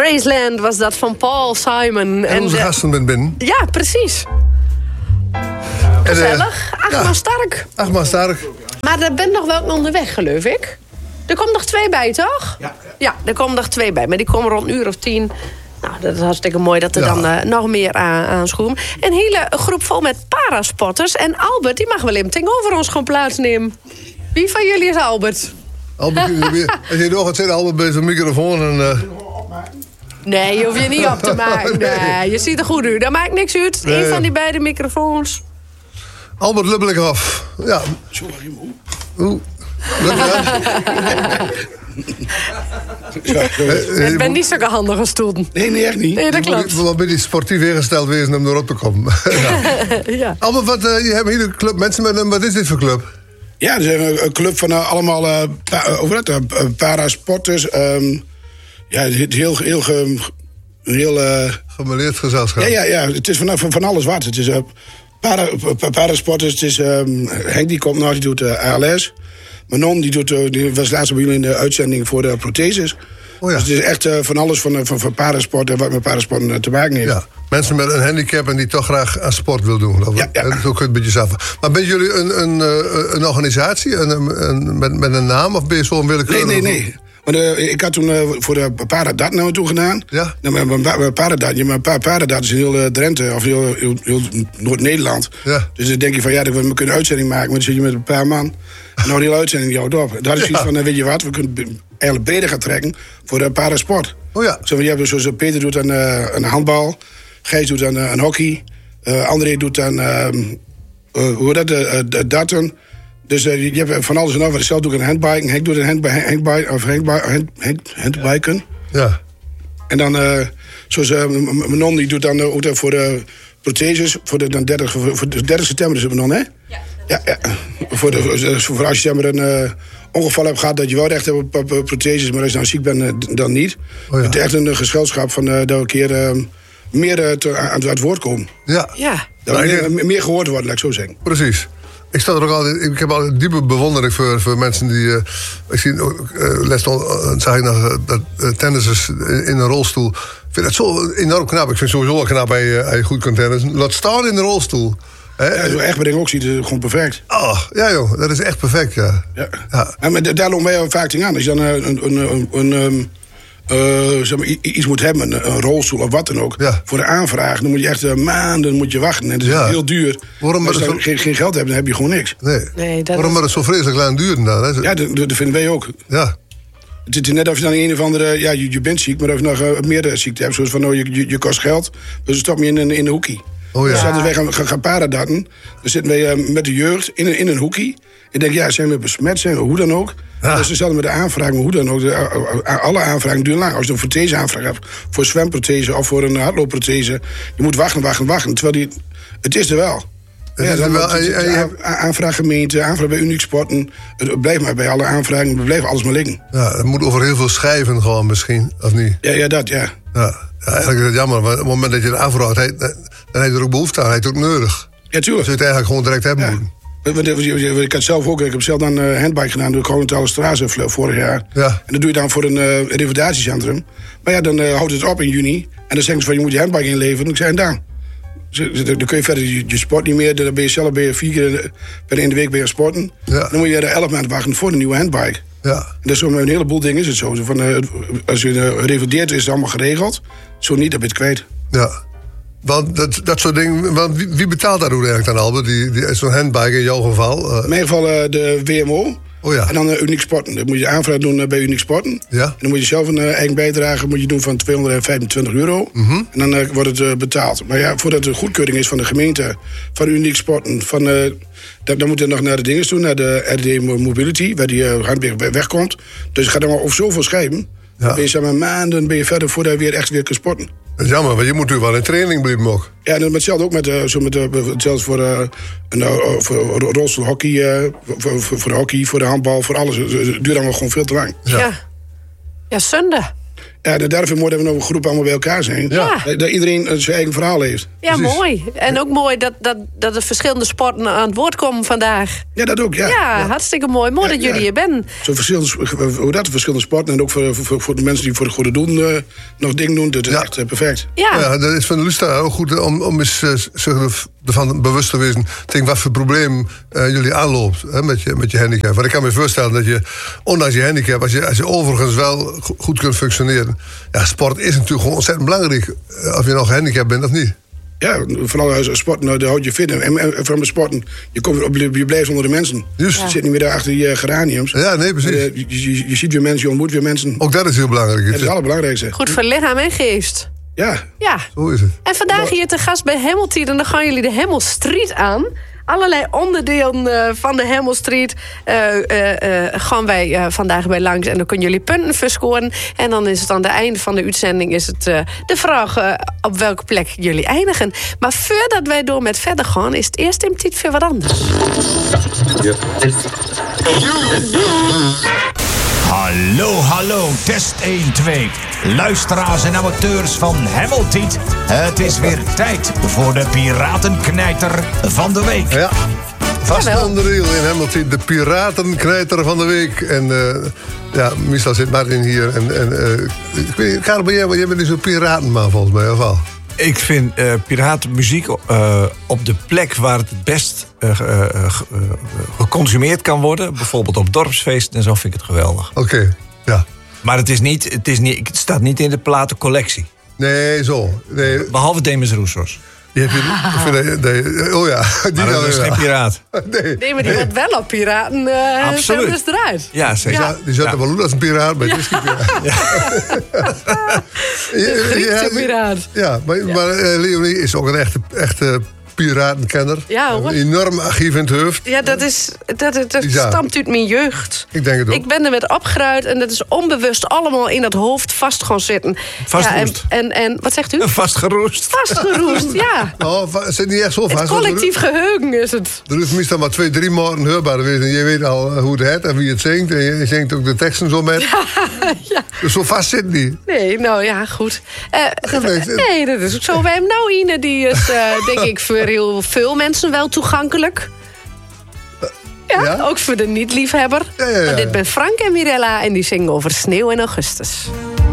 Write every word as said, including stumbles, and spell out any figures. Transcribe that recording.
Graceland was dat van Paul Simon. En, en onze de... gasten bent binnen. Ja, precies. Gezellig. Uh, Acht ja. maar sterk. Acht maar sterk. Maar er bent nog wel onderweg, geloof ik. Er komt nog twee bij, toch? Ja. Ja, er komen nog twee bij. Maar die komen rond een uur of tien. Nou, dat is hartstikke mooi dat er ja. dan uh, nog meer aan, aan schoen. Een hele groep vol met parasporters. En Albert, die mag wel even tegenover ons gaan plaatsnemen. Wie van jullie is Albert? Albert, als je nog gaat zitten, Albert, bij zo'n microfoon en... Uh... Nee, je hoeft je niet op te maken. Nee, nee je ziet er goed uit. Dat maakt niks uit. Nee. Eén van die beide microfoons. Albert Lubbelijkhoff. Ja. Sorry, moe. Oeh. Ik ben niet zo'n handige stoel. Nee, nee, echt niet. Nee, dat klopt. Wat ben je sportief ingesteld wezen om erop te komen? Ja. Ja. Albert, wat, uh, je hebt hier een club mensen met een... Wat is dit voor club? Ja, er is een club van uh, allemaal uh, pa, uh, over dat, uh, parasporters. Um, ja, heel... heel ge, heel uh, Gemêleerd gezelschap. Ja, ja, ja, het is van, van, van alles wat. Het is uh, para, parasporters. Het is um, Henk, die komt nou, die doet uh, A L S. Manon, die, doet, uh, die was laatst bij jullie in de uitzending voor de protheses. Oh ja. Dus het is echt uh, van alles van, van, van parasport en wat met parasport uh, te maken heeft. Ja. Mensen met een handicap en die toch graag aan sport wil doen. Dat, ja, ja. Dat kun je een beetje zelf. Maar ben jullie een, een, een organisatie een, een, met, met een naam of ben je zo'n willekeurig? Nee, nee, nee. Maar uh, ik had toen uh, voor de Paradat naar me toe gedaan. Ja? Nou, maar, maar Paradat, ja, maar Paradat is heel uh, Drenthe of heel, heel, heel Noord-Nederland. Ja. Dus dan denk je van ja, we kunnen een uitzending maken, maar dan zit je met een paar man. En nou, die hele uitzending die houdt op. Daar is iets ja. van, uh, weet je wat, we kunnen eigenlijk breder gaan trekken voor de parasport. Oh ja. Zo, je hebt zoals Peter doet aan uh, een handbal, Gijs doet aan uh, een hockey, uh, André doet aan uh, uh, hoe dat, uh, uh, darten. Dus uh, je hebt van alles en nog wat. Zelf doe ik een handbiken. Henk doet een handbiken. Of handbiken. Handbiken. Ja. En dan, uh, zoals uh, Manon, die doet dan uh, ook voor de protheses. Voor de dan dertig, voor de dertig september is het Manon, hè? Ja. Ja, ja. Voor, de, voor als je zeg maar, een uh, ongeval hebt gehad dat je wel recht hebt op, op, op protheses, maar als je nou ziek bent, uh, dan niet. Oh ja. Het is echt een gezelschap van uh, dat we een keer uh, meer uh, te, aan, aan het woord komen. Ja. Ja. Dat we meer, meer, meer gehoord worden, laat ik zo zeggen. Precies. Ik, sta er ook altijd, ik heb altijd diepe bewondering voor, voor mensen die... Uh, ik zie uh, les uh, zag ik nog uh, dat uh, tennissers in, in een rolstoel. Ik vind dat zo enorm knap. Ik vind het sowieso wel knap als je, uh, je goed kan tennissen. Laat staan in de rolstoel. Hè? Ja, zo echt wat ik ook zie, is gewoon perfect. Oh, ja joh, dat is echt perfect, ja. Ja. Ja. Ja, maar daar lopen wij vaak tegen aan. Als je dan uh, een... een, een, een um, Uh, zeg maar, iets moet hebben, een, een rolstoel of wat dan ook. Ja. Voor de aanvraag, dan moet je echt uh, maanden moet je wachten. En dat is ja. heel duur. Waarom als je zo... geen, geen geld hebt, dan heb je gewoon niks. Nee. Nee, dat Waarom is... maar het zo vreselijk lang duren dan? Hè? Ja, dat, dat vinden wij ook. Ja. Het is net of je dan een of andere... Ja, je, je bent ziek, maar of je nog uh, meerdere ziekte hebt. Zoals van, oh, je, je, je kost geld, dus stop je in een, in een hoekie. Oh ja. Dus als wij gaan, gaan, gaan paradaten, dan zitten wij uh, met de jeugd in een, in een hoekie. Ik denk, ja, zijn we besmet, zijn we hoe dan ook. Ja. Dus ze zelden met de aanvraag, maar hoe dan ook. De, alle aanvragen duren lang. Als je een prothese aanvraag hebt, voor een zwemprothese of voor een hardloopprothese, je moet wachten, wachten, wachten. Terwijl die, het is er wel. Het ja, is dan wel het, het, het, het, aanvraag gemeente, aanvraag bij Uniek Sporten. Het blijft maar bij alle aanvragen, het blijft alles maar liggen. Ja, het moet over heel veel schrijven gewoon misschien, of niet? Ja, ja dat, ja. Ja, ja eigenlijk is het jammer, maar op het moment dat je het aanvraagt, dan heb je er ook behoefte aan, hij heeft ook nodig. Ja, tuurlijk. Dus je het eigenlijk gewoon direct hebben ja. moeten. Ik had zelf ook, ik heb zelf dan uh, handbike gedaan door Coronatale Straße vorig jaar. Ja. En dat doe je dan voor een uh, revalidatiecentrum. Maar ja, dan uh, houdt het op in juni. En dan zeggen ze van, je moet je handbike inleveren. En ik zei, en dan? Dan kun je verder, je, je sport niet meer. Dan ben je zelf ben je vier keer per in de week ben je sporten. Ja. Dan moet je er elf maanden wachten voor de nieuwe handbike. Ja. En dat is zo met een heleboel dingen is het zo. Van, uh, als je uh, revalideert is het allemaal geregeld. Zo niet, dan ben je het kwijt. Ja. Want dat, dat soort dingen, want wie, wie betaalt daar eigenlijk dan, Albert? Die, die, zo'n handbike in jouw geval? Uh... In mijn geval uh, de W M O. Oh ja. En dan uh, Uniek Sporten. Dan moet je aanvraag doen uh, bij Uniek Sporten. Ja. En dan moet je zelf een uh, eigen bijdrage moet je doen van tweehonderdvijfentwintig euro. Mm-hmm. En dan uh, wordt het uh, betaald. Maar ja, voordat de goedkeuring is van de gemeente, van Uniek Sporten, van, uh, dan, dan moet je nog naar de dingen toe, naar de R D Mobility, waar die uh, handweg wegkomt. Dus je gaat dan maar over zoveel schrijven. Ja. Dan ben je zeg maar maanden ben je verder voordat je weer echt weer kan sporten. Dat is jammer, want je moet natuurlijk wel in training blijven ook. Ja, en hetzelfde ook met, uh, zo met uh, zelfs voor, uh, een, uh, voor rolstoelhockey, uh, voor, voor, voor de hockey, voor de handbal, voor alles. Het duurt allemaal gewoon veel te lang. Ja. Ja, ja zonde. Ja, daarvoor mooi dat we nog een groep allemaal bij elkaar zijn. Ja. Dat, dat iedereen zijn eigen verhaal heeft. Ja, Precies. mooi. En ook mooi dat, dat, dat de verschillende sporten aan het woord komen vandaag. Ja, dat ook, ja. Ja, ja. hartstikke mooi. Mooi Ja, dat jullie ja. hier bent. Zo verschillende, hoe dat, verschillende sporten. En ook voor, voor, voor de mensen die voor het goede doen uh, nog dingen doen. Dat is Ja. echt uh, perfect. Ja. Ja, dat is van de luisteraar ook goed om, om eens uh, zich ervan bewust te wezen tegen wat voor probleem uh, jullie aanloopt hè, met, je, met je handicap. Want ik kan me voorstellen dat je, ondanks je handicap, als je, als je overigens wel go- goed kunt functioneren. Ja, sport is natuurlijk gewoon ontzettend belangrijk. Uh, of je nog gehandicapt bent of niet. Ja, vooral als sporten, nou, daar houd je fit. En, en, en vooral met sporten, je, komt op, je blijft onder de mensen. Juist. Je zit niet meer daar achter die uh, geraniums. Ja, nee, precies. Uh, je, je, je ziet weer mensen, je ontmoet weer mensen. Ook dat is heel belangrijk. Dat is het allerbelangrijkste. Goed voor lichaam en geest. Ja. Ja. Zo is het. En vandaag hier te gast bij Hamilton. En dan gaan jullie de Hamel Street aan. Allerlei onderdelen uh, van de Hamel Street uh, uh, uh, gaan wij uh, vandaag bij langs. En dan kunnen jullie punten verscoren. En dan is het aan het einde van de uitzending is het, uh, de vraag uh, op welke plek jullie eindigen. Maar voordat wij door met verder gaan, is het eerst in tijd voor wat anders. Hallo, hallo, test één, twee. Luisteraars en amateurs van Hamilton. Het is weer tijd voor de Piratenknijter van de week. Ja. Vast Jawel. onderdeel in Hamilton, de Piratenknijter van de week. En uh, ja, meestal zit Martin hier. En, en uh, ik weet niet, Karel, ben jij, jij bent niet zo'n piratenman volgens mij, of wel? Ik vind uh, piratenmuziek uh, op de plek waar het het best uh, uh, uh, geconsumeerd kan worden. Bijvoorbeeld op dorpsfeesten en zo vind ik het geweldig. Oké, okay, ja. Maar het, is niet, het, is niet, het staat niet in de platencollectie. Nee, zo. Nee, Behalve Demis Roussos. die heb je, ik vind dat- nee, oh ja. Die Maar wel, dat is ja. geen piraat. Nee, Nee, maar die wordt wel op piraten uh, Absoluut. dus eruit. Ja, zeker. Ja, die zat er wel doen als een piraat, maar het is geen piraat. De Griekse piraat. Ja, maar, maar uh, Leonie is ook een echte, echte piratenkenner. Ja, hoor. Een enorm archief in het hoofd. Ja, dat, is, dat, dat, dat Ja. stamt uit mijn jeugd. Ik denk het ook. Ik ben er met opgeruid en dat is onbewust allemaal in dat hoofd vast gaan zitten. Vastgeroest. Ja, en, en, en wat zegt u? Vastgeroest. Vastgeroest, ja. Oh, va- zit niet echt zo vast. Het want collectief geheugen is het. Er is meestal maar twee, drie maanden hoorbaar geweest. En je weet al hoe het heet en wie het zingt. En je zingt ook de teksten zo met. Ja. Dus zo vast zit het niet. Nee, nou ja, goed. Eh, Geweest, hè? nee, dat is ook zo. Wij hebben nou Ine, die is eh, denk ik voor heel veel mensen wel toegankelijk. Ja, Ja? ook voor de niet-liefhebber. Ja, ja, ja. Maar dit ben Frank en Mirella en die zingen over sneeuw in augustus.